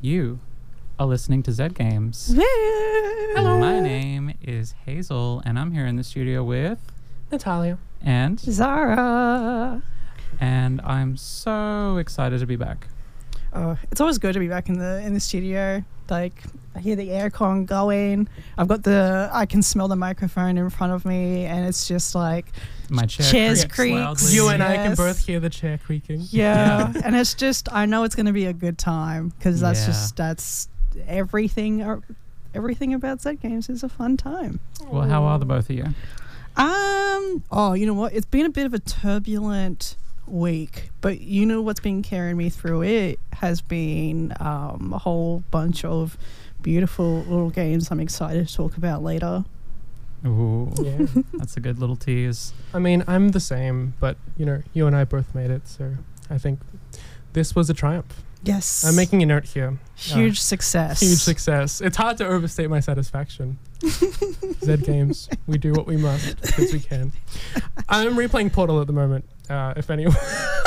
You are listening to Zed Games. Hello. My name is Hazel, and I'm here in the studio with Natalia and Zara. and I'm so excited to be back. Oh, it's always good to be back in the studio. Like, I hear the aircon going. I can smell the microphone in front of me, and it's just like My chair chairs creaks creaks. loudly. You and I can Yes. both hear the chair creaking. yeah. And it's just, I know it's going to be a good time because that's everything about Zed Games is a fun time. Well, how are the both of you? You know what? It's been a bit of a turbulent week, but you know what's been carrying me through it has been a whole bunch of beautiful little games I'm excited to talk about later. Ooh, Yeah. that's a good little tease. I mean, I'm the same, but you and I both made it, so I think this was a triumph. Yes. I'm making a note here. huge success. Huge success. It's hard to overstate my satisfaction. Zed Games, we do what we must because we can. I'm replaying Portal at the moment. If anyone,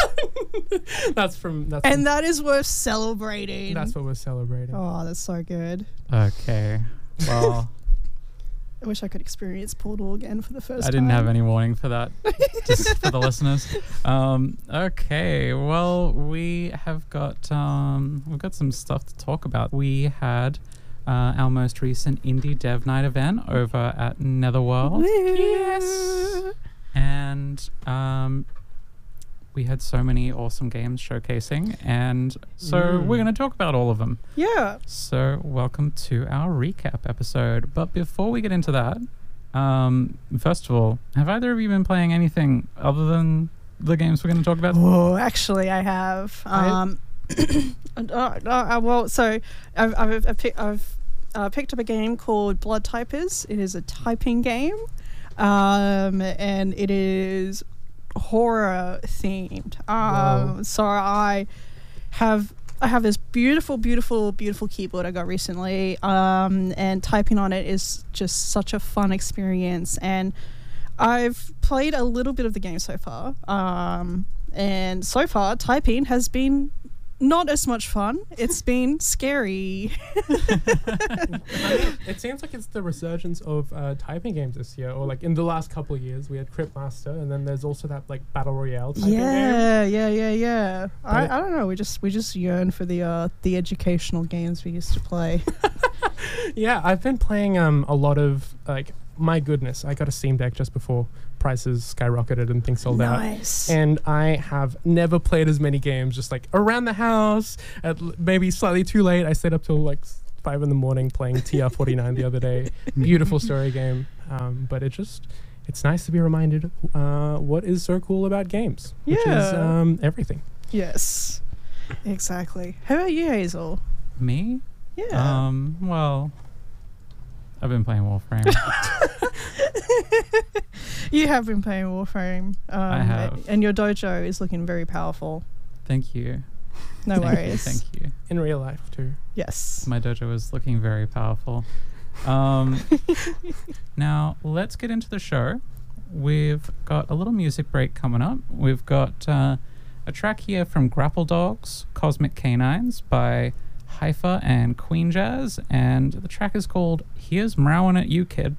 And that is worth celebrating. that's what we're celebrating. Oh, that's so good. Okay. Well, I wish I could experience Portal again for the first time. I didn't have any warning for that, just for the listeners. Okay, well, we've got some stuff to talk about. We had our most recent Indie Dev Night event over at Netherworld. Yes. And we had so many awesome games showcasing, and so we're going to talk about all of them. Yeah. So welcome to our recap episode. But before we get into that, first of all, have either of you been playing anything other than the games we're going to talk about? Oh, actually, I have. Well, so I've picked up a game called Blood Typers. It is a typing game, and it is horror themed. So I have this beautiful keyboard I got recently, and typing on it is just such a fun experience. And I've played a little bit of the game so far, and so far typing has been not as much fun. It's been scary. It seems like it's the resurgence of typing games this year, or like in the last couple of years. We had Crypt Master, and then there's also that like battle royale typing game. Yeah. I don't know. We just yearn for the educational games we used to play. Yeah, I've been playing a lot of like, my goodness, I got a Steam Deck just before prices skyrocketed and things sold out. Nice. And I have never played as many games just like around the house, maybe slightly too late. I stayed up till like 5 a.m. playing TR49 the other day. Beautiful story game. But it's nice to be reminded what is so cool about games, which is everything. Yes. Exactly. How about you, Hazel? Me? Yeah. Well, I've been playing Warframe. You have been playing Warframe. I have. And your dojo is looking very powerful. Thank you. No worries. Thank you. In real life too. Yes. My dojo is looking very powerful. Now, let's get into the show. We've got a little music break coming up. We've got a track here from Grapple Dogs, Cosmic Canines by Haifa and Queen Jazz, and the track is called Here's Mrowin' at You, Kid.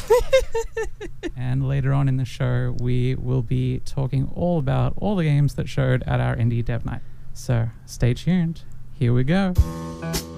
And later on in the show, we will be talking all about all the games that showed at our Indie Dev Night. So stay tuned. Here we go.